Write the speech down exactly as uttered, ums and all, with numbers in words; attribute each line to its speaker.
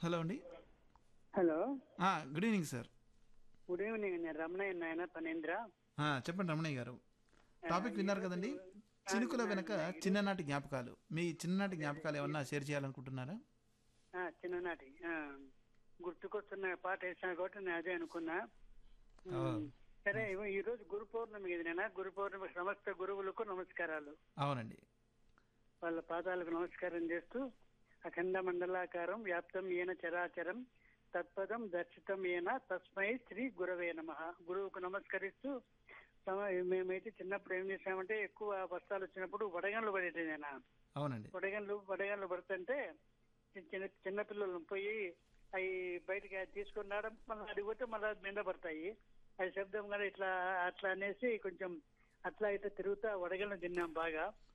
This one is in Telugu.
Speaker 1: హలో అండి.
Speaker 2: హలో.
Speaker 1: ఆ! Good evening sir.
Speaker 2: Good evening. నేను రమణయ్య నాయన పనేంద్ర.
Speaker 1: ఆ! చెప్పండి రమణయ్య గారు.
Speaker 2: ఆ,
Speaker 1: టాపిక్ విన్నారు
Speaker 2: ఈరోజు
Speaker 1: కదండి.
Speaker 2: ఆ,
Speaker 1: చినుకుల
Speaker 2: విన్నా
Speaker 1: వెనక
Speaker 2: విన్నా ఈరోజు
Speaker 1: చిన్ననాటి జ్ఞాపకాలు. మీ చిన్ననాటి
Speaker 2: అదే అదే
Speaker 1: జ్ఞాపకాలు
Speaker 2: ఈ-
Speaker 1: ఏమన్నా షేర్ చేయాలనుకుంటున్నారా?
Speaker 2: ఆ, చిన్ననాటి ఆ, గుర్తుకొస్తున్న పాట వేసాను కాబట్టి నేను అదే అనుకున్నా.
Speaker 1: ఓ,
Speaker 2: ఉమ్, సరే ఇగో ఈ రోజు గురు పౌర్ణమి ఇది నేను గురు పౌర్ణమి సమస్త గురువులకు నమస్కారాలు.
Speaker 1: అవునండి.
Speaker 2: వాళ్ళ పాదాలకు నమస్కారం చేస్తూ అఖండ మండలాకారం వ్యాప్తం ఏన చరాచరం తత్పదం దర్శితం ఏన తస్మై శ్రీ గురవే నమః. గురువుకు నమస్కరిస్తూ సమ- మేమైతే చిన్నప్పుడు ఏం చేసామంటే ఎక్కువ వర్షాలు వచ్చినప్పుడు వడగండ్లు పడేటి నేను
Speaker 1: అవునండి.
Speaker 2: వడగండ్లు వడగండ్లు పడుతుంటే చి- చిన్న చిన్నపిల్లలు పోయి అవి బయటికి అది తీసుకొని రావడం మళ్ళీ అడిగిపోతే మళ్ళీ నిండ పడతాయి. అది శబ్దం కూడా ఇట్లా అట్లా అనేసి కొంచెం అట్లా ఇట్లా తిరుగుతా వడగండ్లు తిన్నాం బాగా.